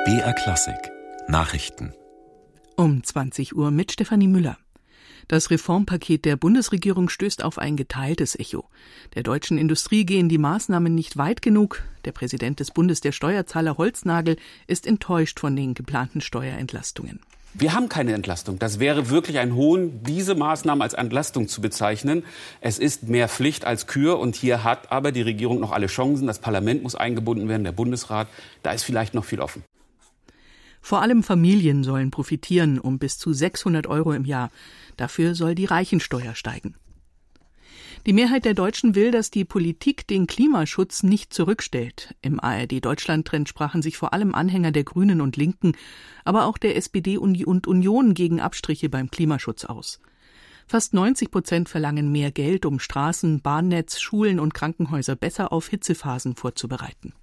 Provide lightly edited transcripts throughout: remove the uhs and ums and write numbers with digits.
BR Klassik Nachrichten um 20 Uhr mit Stefanie Müller. Das Reformpaket der Bundesregierung stößt auf ein geteiltes Echo. Der deutschen Industrie gehen die Maßnahmen nicht weit genug. Der Präsident des Bundes der Steuerzahler, Holznagel, ist enttäuscht von den geplanten Steuerentlastungen. Wir haben keine Entlastung. Das wäre wirklich ein Hohn, diese Maßnahmen als Entlastung zu bezeichnen. Es ist mehr Pflicht als Kür. Und hier hat aber die Regierung noch alle Chancen. Das Parlament muss eingebunden werden, der Bundesrat. Da ist vielleicht noch viel offen. Vor allem Familien sollen profitieren um bis zu 600 € im Jahr. Dafür soll die Reichensteuer steigen. Die Mehrheit der Deutschen will, dass die Politik den Klimaschutz nicht zurückstellt. Im ARD-Deutschland-Trend sprachen sich vor allem Anhänger der Grünen und Linken, aber auch der SPD und Union gegen Abstriche beim Klimaschutz aus. Fast 90% verlangen mehr Geld, um Straßen, Bahnnetz, Schulen und Krankenhäuser besser auf Hitzephasen vorzubereiten.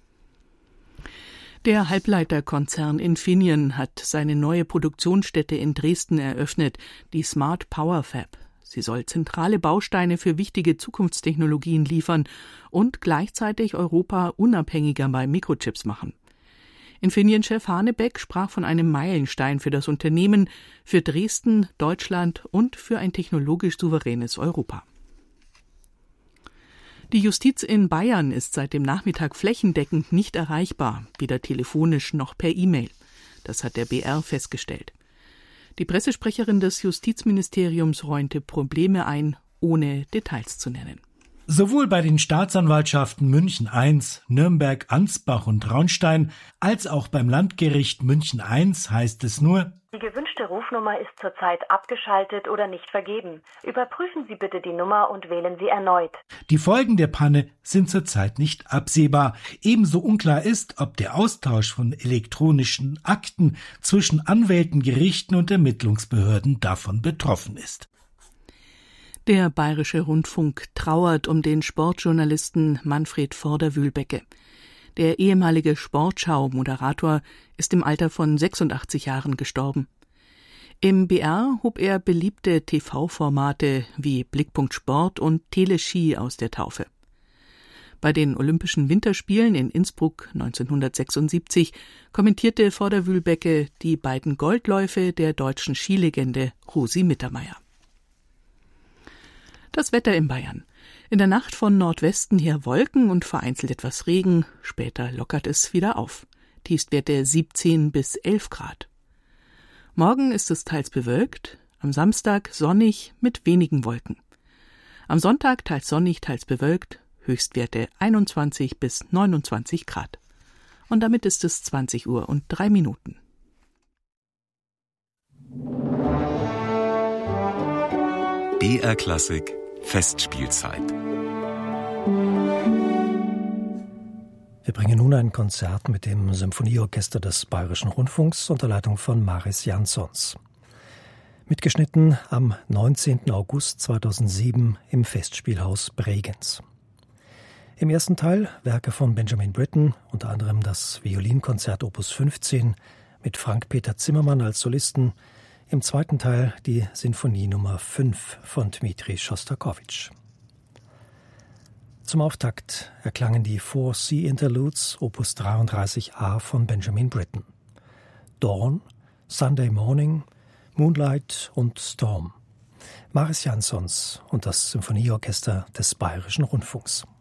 Der Halbleiterkonzern Infineon hat seine neue Produktionsstätte in Dresden eröffnet, die Smart Power Fab. Sie soll zentrale Bausteine für wichtige Zukunftstechnologien liefern und gleichzeitig Europa unabhängiger bei Mikrochips machen. Infineon-Chef Hanebeck sprach von einem Meilenstein für das Unternehmen, für Dresden, Deutschland und für ein technologisch souveränes Europa. Die Justiz in Bayern ist seit dem Nachmittag flächendeckend nicht erreichbar, weder telefonisch noch per E-Mail. Das hat der BR festgestellt. Die Pressesprecherin des Justizministeriums räumte Probleme ein, ohne Details zu nennen. Sowohl bei den Staatsanwaltschaften München I, Nürnberg, Ansbach und Traunstein als auch beim Landgericht München I heißt es nur: Die gewünschte Rufnummer ist zurzeit abgeschaltet oder nicht vergeben. Überprüfen Sie bitte die Nummer und wählen Sie erneut. Die Folgen der Panne sind zurzeit nicht absehbar. Ebenso unklar ist, ob der Austausch von elektronischen Akten zwischen Anwälten, Gerichten und Ermittlungsbehörden davon betroffen ist. Der Bayerische Rundfunk trauert um den Sportjournalisten Manfred Vorderwühlbecke. Der ehemalige Sportschau-Moderator ist im Alter von 86 Jahren gestorben. Im BR hob er beliebte TV-Formate wie Blickpunkt Sport und Teleski aus der Taufe. Bei den Olympischen Winterspielen in Innsbruck 1976 kommentierte Vorderwühlbecke die beiden Goldläufe der deutschen Skilegende Rosi Mittermeier. Das Wetter in Bayern. In der Nacht von Nordwesten her Wolken und vereinzelt etwas Regen. Später lockert es wieder auf. Tiefstwerte 17 bis 11 Grad. Morgen ist es teils bewölkt, am Samstag sonnig mit wenigen Wolken. Am Sonntag teils sonnig, teils bewölkt, Höchstwerte 21 bis 29 Grad. Und damit ist es 20 Uhr und 3 Minuten. BR Klassik Festspielzeit. Wir bringen nun ein Konzert mit dem Symphonieorchester des Bayerischen Rundfunks unter Leitung von Maris Jansons. Mitgeschnitten am 19. August 2007 im Festspielhaus Bregenz. Im ersten Teil Werke von Benjamin Britten, unter anderem das Violinkonzert Opus 15 mit Frank-Peter Zimmermann als Solisten. Im zweiten Teil die Sinfonie Nummer 5 von Dmitri Schostakowitsch. Zum Auftakt erklangen die Four Sea Interludes Opus 33a von Benjamin Britten. Dawn, Sunday Morning, Moonlight und Storm. Maris Jansons und das Symphonieorchester des Bayerischen Rundfunks.